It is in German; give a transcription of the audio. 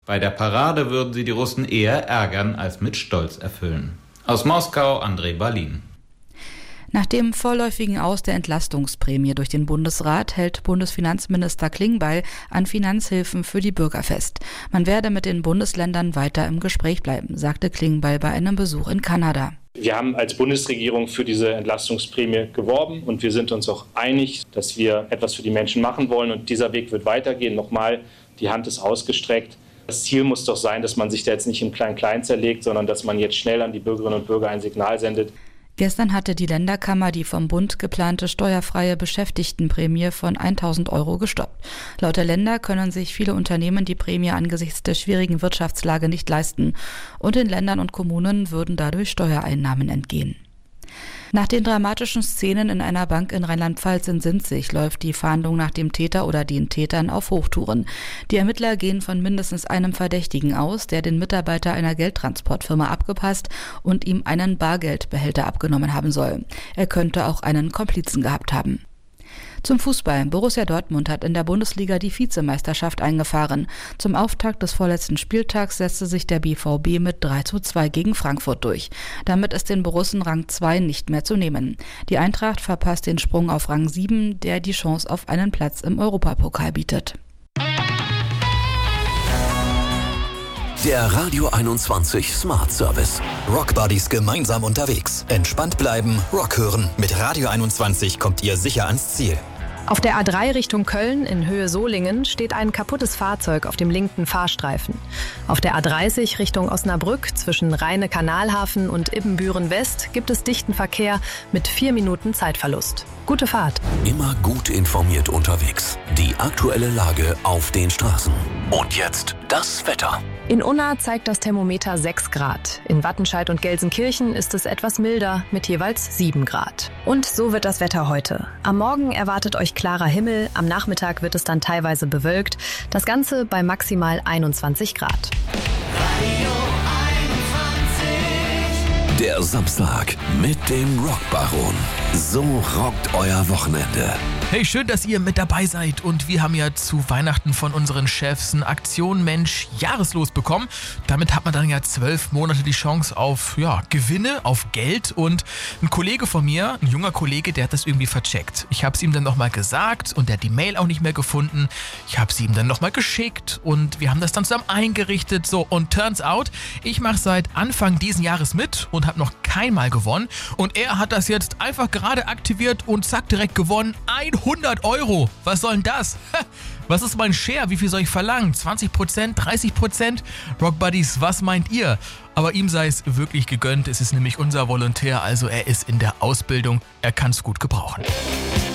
Bei der Parade würden sie die Russen eher ärgern als mit Stolz erfüllen. Aus Moskau, André Balin. Nach dem vorläufigen Aus der Entlastungsprämie durch den Bundesrat hält Bundesfinanzminister Klingbeil an Finanzhilfen für die Bürger fest. Man werde mit den Bundesländern weiter im Gespräch bleiben, sagte Klingbeil bei einem Besuch in Kanada. Wir haben als Bundesregierung für diese Entlastungsprämie geworben und wir sind uns auch einig, dass wir etwas für die Menschen machen wollen und dieser Weg wird weitergehen. Nochmal, die Hand ist ausgestreckt. Das Ziel muss doch sein, dass man sich da jetzt nicht im Klein-Klein zerlegt, sondern dass man jetzt schnell an die Bürgerinnen und Bürger ein Signal sendet. Gestern hatte die Länderkammer die vom Bund geplante steuerfreie Beschäftigtenprämie von 1.000 € gestoppt. Laut der Länder können sich viele Unternehmen die Prämie angesichts der schwierigen Wirtschaftslage nicht leisten und den Ländern und Kommunen würden dadurch Steuereinnahmen entgehen. Nach den dramatischen Szenen in einer Bank in Rheinland-Pfalz in Sinzig läuft die Fahndung nach dem Täter oder den Tätern auf Hochtouren. Die Ermittler gehen von mindestens einem Verdächtigen aus, der den Mitarbeiter einer Geldtransportfirma abgepasst und ihm einen Bargeldbehälter abgenommen haben soll. Er könnte auch einen Komplizen gehabt haben. Zum Fußball. Borussia Dortmund hat in der Bundesliga die Vizemeisterschaft eingefahren. Zum Auftakt des vorletzten Spieltags setzte sich der BVB mit 3:2 gegen Frankfurt durch. Damit ist den Borussen Rang 2 nicht mehr zu nehmen. Die Eintracht verpasst den Sprung auf Rang 7, der die Chance auf einen Platz im Europapokal bietet. Der Radio 21 Smart Service. Rock Buddies gemeinsam unterwegs. Entspannt bleiben, Rock hören. Mit Radio 21 kommt ihr sicher ans Ziel. Auf der A3 Richtung Köln in Höhe Solingen steht ein kaputtes Fahrzeug auf dem linken Fahrstreifen. Auf der A30 Richtung Osnabrück zwischen Rheine-Kanalhafen und Ibbenbüren-West gibt es dichten Verkehr mit 4 Minuten Zeitverlust. Gute Fahrt. Immer gut informiert unterwegs. Die aktuelle Lage auf den Straßen. Und jetzt das Wetter. In Unna zeigt das Thermometer 6 Grad. In Wattenscheid und Gelsenkirchen ist es etwas milder mit jeweils 7 Grad. Und so wird das Wetter heute. Am Morgen erwartet euch klarer Himmel, am Nachmittag wird es dann teilweise bewölkt. Das Ganze bei maximal 21 Grad. Der Samstag mit dem Rockbaron. So rockt euer Wochenende. Hey, schön, dass ihr mit dabei seid und wir haben ja zu Weihnachten von unseren Chefs eine Aktion Mensch Jahreslos bekommen. Damit hat man dann ja 12 Monate die Chance auf Gewinne, auf Geld und ein Kollege von mir, ein junger Kollege, der hat das irgendwie vercheckt. Ich habe es ihm dann nochmal gesagt und der hat die Mail auch nicht mehr gefunden. Ich habe es ihm dann nochmal geschickt und wir haben das dann zusammen eingerichtet. So, und turns out, ich mache seit Anfang diesen Jahres mit und habe noch keinmal gewonnen und er hat das jetzt einfach gerade aktiviert und zack, direkt gewonnen. 100 €. Was soll denn das? Was ist mein Share? Wie viel soll ich verlangen? 20%? 30%? Rock Buddies, was meint ihr? Aber ihm sei es wirklich gegönnt. Es ist nämlich unser Volontär, also er ist in der Ausbildung. Er kann es gut gebrauchen.